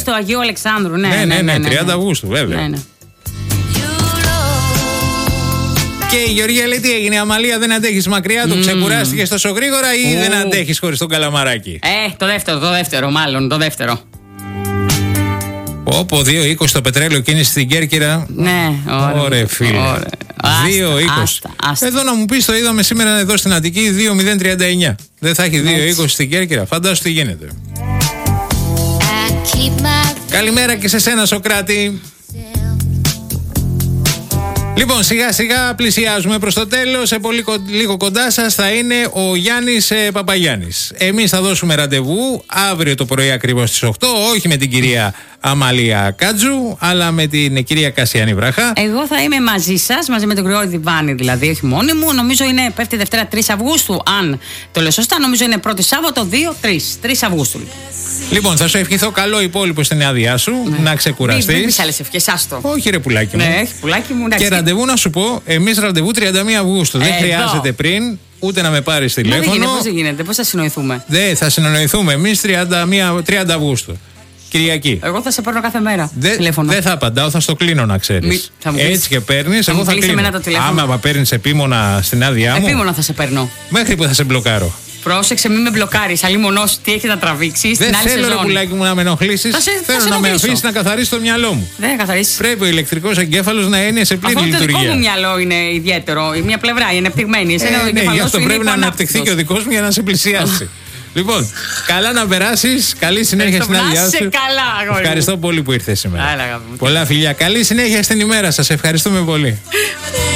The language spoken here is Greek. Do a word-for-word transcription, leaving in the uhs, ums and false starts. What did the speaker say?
στο Αγίου Αλεξάνδρου, ναι. Ναι, ναι, ναι, ναι, ναι τριάντα Αυγούστου, βέβαια. Ναι, ναι. Και η Γεωργία λέει τι έγινε, η Αμαλία δεν αντέχεις μακριά του, mm. ξεκουράστηκες τόσο γρήγορα ή mm. δεν αντέχεις χωρίς τον καλαμαράκι? Ε, το δεύτερο, το δεύτερο, μάλλον, το δεύτερο. Όπω δύο είκοσι το πετρέλαιο κίνηση στην Κέρκυρα. Ναι, ωραία. Ωραία, φίλε. δύο είκοσι. Εδώ να μου πεις, το είδαμε σήμερα εδώ στην Αττική, δύο μηδέν τριάντα εννιά. Δεν θα έχει δύο είκοσι στην Κέρκυρα. Φαντάσου τι γίνεται. Καλημέρα και σε σένα, Σοκράτη. Λοιπόν, σιγά σιγά πλησιάζουμε προς το τέλος. Σε πολύ λίγο κοντά σας θα είναι ο Γιάννης ε, Παπαγιάννης. Εμείς θα δώσουμε ραντεβού αύριο το πρωί ακριβώς στις οκτώ. Όχι με την κυρία Αμαλία Κάτζου, αλλά με την κυρία Κασιανή Βραχά. Εγώ θα είμαι μαζί σας, μαζί με τον Γρηγόρη Διβάνη, δηλαδή, όχι μόνη μου. Νομίζω είναι πέφτει Δευτέρα τρεις Αυγούστου, αν το λέω σωστά. Νομίζω είναι πρώτη Σάββατο δύο τρεις Αυγούστου. Λοιπόν, θα σου ευχηθώ καλό υπόλοιπο στην άδειά σου, ναι. να ξεκουραστείς. Μην πεις άλλες ευχές, άστο. Όχι, ρε πουλάκι μου. Ναι, πουλάκι μου. Και ραντεβού να σου πω, εμείς ραντεβού τριάντα μία Αυγούστου. Δεν χρειάζεται πριν ούτε να με πάρεις τηλέφωνο. Δεν γίνεται, πώς δεν γίνεται, πώς θα συνοηθούμε? Δεν θα συνοηθούμε εμείς τριάντα Αυγούστου. Κυριακή. Εγώ θα σε παίρνω κάθε μέρα. Δεν δε θα απαντάω, θα στο κλείνω να ξέρεις. Έτσι και παίρνεις, εγώ θα κλείνω. Άμα παίρνεις επίμονα στην άδειά μου. Επίμονα θα σε παίρνω. Μέχρι που θα σε μπλοκάρω. Πρόσεξε, μην με μπλοκάρεις. Αλλή μονός τι έχει να τραβήξει. Δεν θέλω, ρε πουλάκι μου, να με ενοχλήσεις. Θέλω να με αφήσεις να καθαρίσεις το μυαλό μου. Δεν θα καθαρίσεις. Πρέπει ο ηλεκτρικός εγκέφαλος να είναι σε πλήρη αυτό λειτουργία. Το δικό μου μυαλό είναι ιδιαίτερο. Η μία πλευρά είναι αναπτυγμένη. Ε, ναι, γι' αυτό πρέπει να αναπτυχθεί και ο δικός μου για να σε πλησιάσει. Λοιπόν, καλά να περάσεις. Καλή συνέχεια στην άδειά σου. Καλά, ευχαριστώ πολύ που ήρθες σήμερα. Άρα, πολλά φιλιά. Καλή συνέχεια στην ημέρα σας. Ευχαριστούμε πολύ.